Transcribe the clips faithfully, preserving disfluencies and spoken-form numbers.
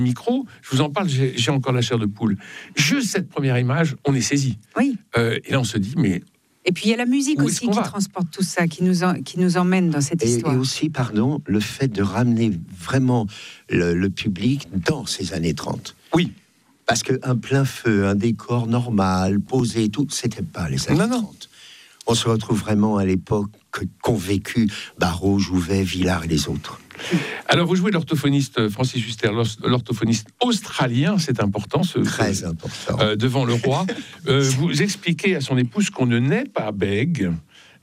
micro, je vous en parle, j'ai, j'ai encore la chair de poule. Juste cette première image, on est saisi. Oui. Euh, et là, on se dit, mais... Et puis il y a la musique aussi qui va transporte tout ça, qui nous, en, qui nous emmène dans cette et, histoire. Et aussi, pardon, le fait de ramener vraiment le, le public dans ces années trente. Oui. Parce qu'un plein feu, un décor normal, posé et tout, c'était pas les années non, trente. Non. On se retrouve vraiment à l'époque qu'ont vécu Barrault, Jouvet, Villard et les autres. Alors, vous jouez l'orthophoniste Francis Huster, l'orthophoniste australien, c'est important, ce, très important, euh, devant le roi. Euh, vous expliquez à son épouse qu'on ne naît pas bègue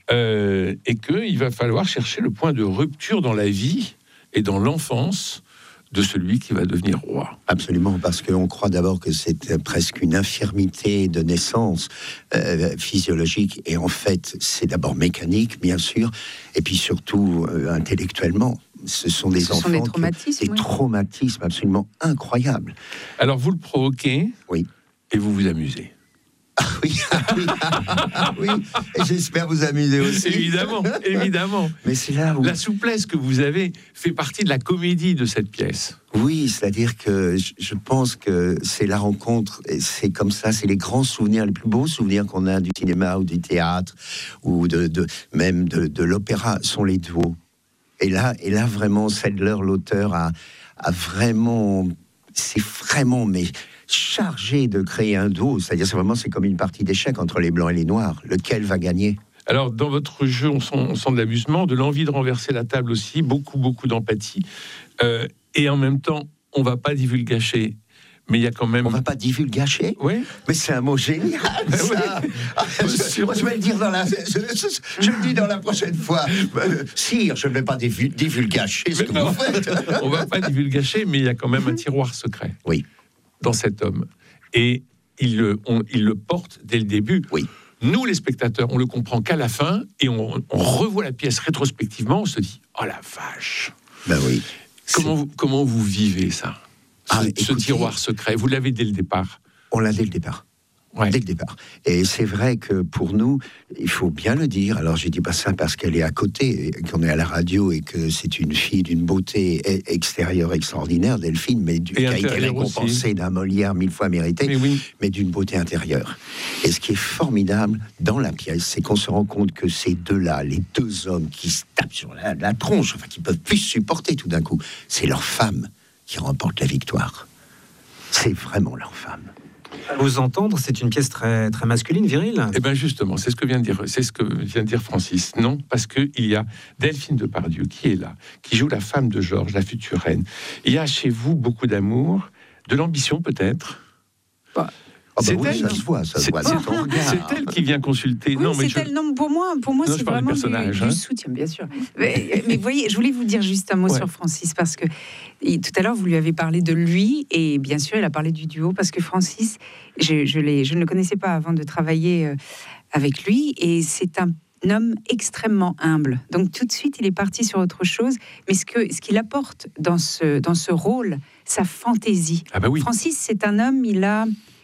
euh, et qu'il va falloir chercher le point de rupture dans la vie et dans l'enfance de celui qui va devenir roi. Absolument, parce qu'on croit d'abord que c'est presque une infirmité de naissance euh, physiologique, et en fait, c'est d'abord mécanique, bien sûr, et puis surtout euh, intellectuellement. Ce sont des Ce enfants, sont des traumatismes, des oui. traumatismes absolument incroyables. Alors vous le provoquez, oui, et vous vous amusez. Ah oui, ah oui, ah oui, et j'espère vous amuser aussi. Évidemment, évidemment. Mais c'est là où... La souplesse que vous avez fait partie de la comédie de cette pièce. Oui, c'est-à-dire que je pense que c'est la rencontre, et c'est comme ça, c'est les grands souvenirs, les plus beaux souvenirs qu'on a du cinéma ou du théâtre, ou de, de même de, de l'opéra, sont les duos. Et là, et là vraiment, Sadler, l'auteur, a, a vraiment... C'est vraiment... mais chargé de créer un duo, c'est-à-dire c'est vraiment c'est comme une partie d'échecs entre les blancs et les noirs. Lequel va gagner? Alors dans votre jeu, on sent, on sent de l'amusement, de l'envie de renverser la table aussi, beaucoup beaucoup d'empathie, euh, et en même temps, on va pas divulgacher. Mais il y a quand même... On va pas divulgacher. Oui. Mais c'est un mot génial, ça. Ah, je, moi, je vais le dire dans la... Je, je, je le dis dans la prochaine fois. Euh, sire, je ne vais pas divulgacher ce que non, vous faites. On va pas divulgacher, mais il y a quand même un tiroir secret. Oui. Dans cet homme. Et il le, on, il le porte dès le début. Oui. Nous, les spectateurs, on le comprend qu'à la fin, et on, on revoit la pièce rétrospectivement, on se dit, oh la vache. Ben oui. Comment vous, comment vous vivez ça? Ce, ah, ce écoutez, tiroir secret, vous l'avez dès le départ? On l'a dès le départ. Ouais. Dès le départ. Et c'est vrai que pour nous, il faut bien le dire. Alors, je dis pas ça parce qu'elle est à côté, qu'on est à la radio et que c'est une fille d'une beauté extérieure extraordinaire, Delphine, mais du, qui a été récompensée d'un Molière mille fois mérité, mais, oui. mais d'une beauté intérieure. Et ce qui est formidable dans la pièce, c'est qu'on se rend compte que ces deux-là, les deux hommes qui se tapent sur la, la tronche, enfin, qui peuvent plus supporter tout d'un coup, c'est leur femme qui remporte la victoire. C'est vraiment leur femme. À vous entendre, c'est une pièce très, très masculine, virile. Eh bien justement, c'est ce que vient de dire, c'est ce que vient de dire Francis. Non, parce que il y a Delphine Depardieu qui est là, qui joue la femme de Georges, la future reine. Il y a chez vous beaucoup d'amour, de l'ambition peut-être. Bah. Ah bah c'est, oui, elle ça qui, se voit, ça se c'est, voit, c'est, c'est, c'est elle qui vient consulter. Oui, non, mais c'est je... elle. Non, pour moi, pour moi non, c'est vraiment du, hein. du soutien, bien sûr. Mais, mais voyez, je voulais vous dire juste un mot ouais. sur Francis, parce que et, tout à l'heure, vous lui avez parlé de lui, et bien sûr, il a parlé du duo, parce que Francis, je, je, l'ai, je ne le connaissais pas avant de travailler euh, avec lui, et c'est un homme extrêmement humble. Donc tout de suite, il est parti sur autre chose, mais ce, que, ce qu'il apporte dans ce, dans ce rôle, sa fantaisie. Ah bah oui. Francis, c'est un homme, il a...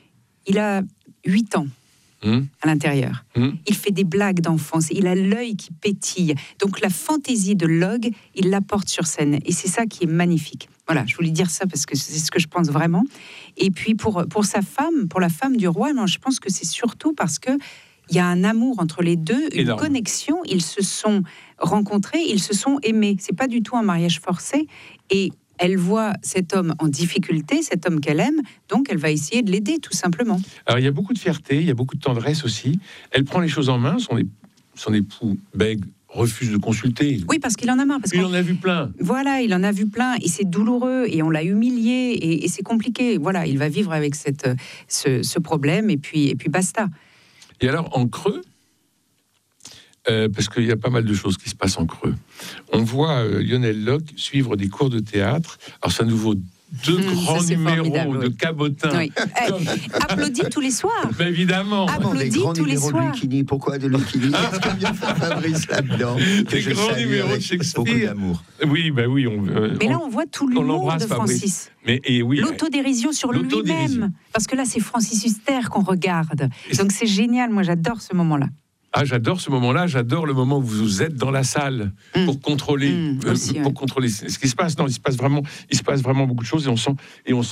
Il a huit ans mmh. à l'intérieur. Mmh. Il fait des blagues d'enfance. Il a l'œil qui pétille. Donc la fantaisie de Log, il l'apporte sur scène. Et c'est ça qui est magnifique. Voilà, je voulais dire ça parce que c'est ce que je pense vraiment. Et puis pour, pour sa femme, pour la femme du roi, non, je pense que c'est surtout parce que il y a un amour entre les deux, une Énorme. connexion. Ils se sont rencontrés, ils se sont aimés. C'est pas du tout un mariage forcé. Et elle voit cet homme en difficulté, cet homme qu'elle aime, donc elle va essayer de l'aider, tout simplement. Alors, il y a beaucoup de fierté, il y a beaucoup de tendresse aussi. Elle prend les choses en main, son, époux, son époux bègue, refuse de consulter. Oui, parce qu'il en a marre. Parce il en a vu plein. Voilà, il en a vu plein, et c'est douloureux, et on l'a humilié, et, et c'est compliqué. Voilà, il va vivre avec cette, ce, ce problème, et puis, et puis basta. Et alors, en creux, Euh, parce qu'il y a pas mal de choses qui se passent en creux. On voit euh, Lionel Locke suivre des cours de théâtre. Alors, ça nous vaut deux mmh, grands numéros de oui. Cabotin. Oui. Comme... Applaudit tous les soirs. Mais évidemment. Applaudit tous les soirs. De Lucchini. Pourquoi de Lucchini? Qu'est-ce que vient faire Fabrice là-dedans? Des grands numéros de Shakespeare. Beaucoup d'amour. Oui, bah oui. On, euh, Mais là, on voit tout l'humour de Francis. Mais, et oui, l'autodérision sur lui-même. Parce que là, c'est Francis Huster qu'on regarde. Donc c'est génial. Moi, j'adore ce moment-là. Ah, j'adore ce moment-là, j'adore le moment où vous êtes dans la salle mmh. pour contrôler, mmh, aussi, euh, pour ouais. contrôler ce qui se passe. Non, il se passe vraiment, il se passe vraiment beaucoup de choses et on sent, et on sent